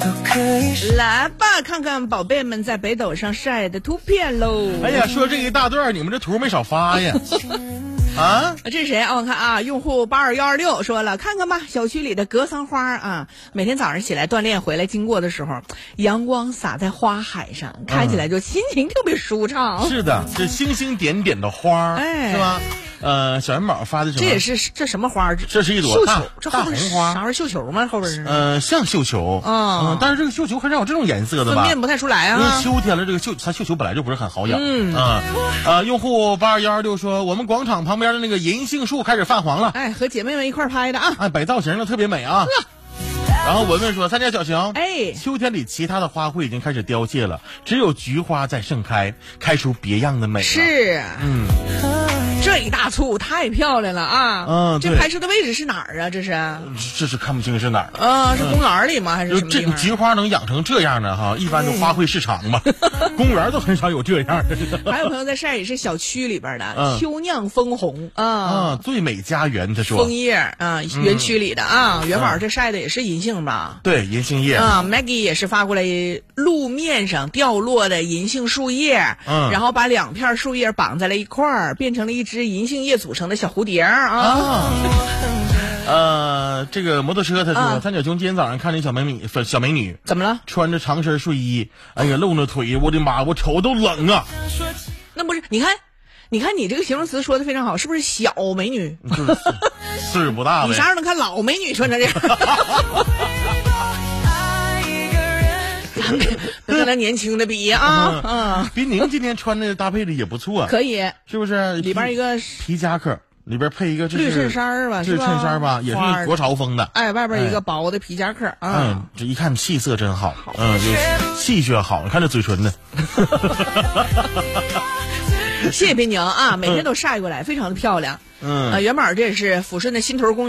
来吧，看看宝贝们在北斗上晒的图片喽。 哎呀，说这一大段，你们这图没少发呀。啊， 这是谁？我看啊，用户82126说了，看看吧，小区里的格桑花啊，每天早上起来锻炼回来经过的时候，阳光洒在花海上，看起来就心情特别舒畅。 是的，这星星点点的花，是吧？小元宝发的什么？ 这什么花？ 这是一朵大红花， 啥玩意儿？绣球吗？后边是？ 像绣球但是这个绣球很少有这种颜色的吧？ 分辨不太出来啊。 因为秋天了，这个它绣球本来就不是很好养。用户82126说，我们广场旁边的那个银杏树开始泛黄了。 哎，和姐妹们一块拍的啊！ 哎，摆造型的特别美啊。然后文文说，参加小熊， 哎， 秋天里其他的花卉已经开始凋谢了，只有菊花在盛开，开出别样的美了。 是，这一大簇太漂亮了啊！这拍摄的位置是哪儿啊？这是看不清是哪儿是公园里吗？还是什么地方？ 这菊花能养成这样的哈，一般的花卉市场嘛，公园都很少有这样的。 还有朋友在晒，也是小区里边的秋酿枫红最美家园，他说枫叶园区里的元宝这晒的也是银杏吧？ 对，银杏叶 Maggie 也是发过来，路面上掉落的银杏树叶，然后把2片树叶绑在了一块儿，变成了一只银杏叶组成的小蝴蝶这个摩托车他说，三角熊今天早上看见小美女怎么了？ 穿着长身睡衣，哎呀，露着腿，我的妈，我瞅都冷啊。 那不是，你看你这个形容词说的非常好，是不是小美女？ 岁数不大呗。 你啥时候能看老美女穿成这样？咱们别跟他年轻的比比您今天穿的搭配的也不错， 可以， 是不是？ 里边一个皮夹克，里边配一个绿衬衫吧， 是衬衫吧，也是国潮风的。 哎，外边一个薄的皮夹克这一看气色真好，就气血好，你看这嘴唇呢。 谢谢边疆每天都晒过来，非常的漂亮。元宝这也是抚顺的新头公园